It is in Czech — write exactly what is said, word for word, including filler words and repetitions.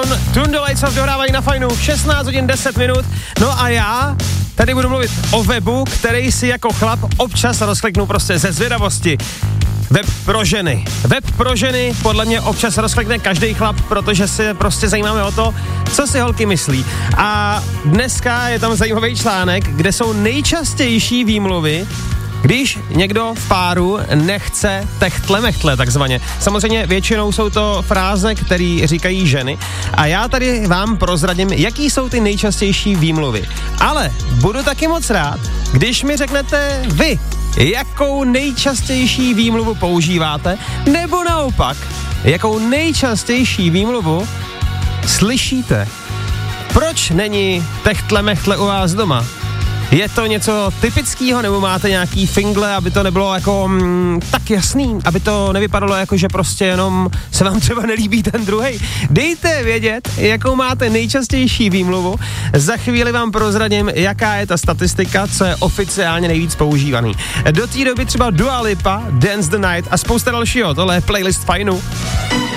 John, Tundo Lights Off dohrávají na Fajnu, šestnáct hodin deset minut, no a já tady budu mluvit o webu, který si jako chlap občas rozkliknu prostě ze zvědavosti. Web pro ženy. Web pro ženy podle mě občas rozklikne každý chlap, protože se prostě zajímáme o to, co si holky myslí. A dneska je tam zajímavý článek, kde jsou nejčastější výmluvy, když někdo v páru nechce techtle mechtle takzvaně. Samozřejmě většinou jsou to fráze, které říkají ženy a já tady vám prozradím, jaký jsou ty nejčastější výmluvy. Ale budu taky moc rád, když mi řeknete vy, jakou nejčastější výmluvu používáte, nebo naopak, jakou nejčastější výmluvu slyšíte. Proč není techtle mechtle u vás doma? Je to něco typického, nebo máte nějaký fingle, aby to nebylo jako mm, tak jasný, aby to nevypadalo jako, že prostě jenom se vám třeba nelíbí ten druhej. Dejte vědět, jakou máte nejčastější výmluvu. Za chvíli vám prozradím, jaká je ta statistika, co je oficiálně nejvíc používaný. Do té doby třeba Dua Lipa, Dance the Night a spousta dalšího. Tohle je playlist Fajnu.